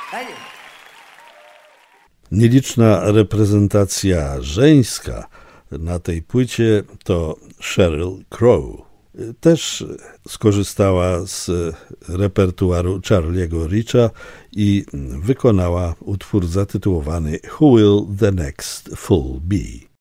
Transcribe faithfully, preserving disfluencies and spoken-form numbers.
Nieliczna reprezentacja żeńska na tej płycie to Sheryl Crow. Też skorzystała z repertuaru Charlie'ego Richa i wykonała utwór zatytułowany Who Will the Next Fool Be?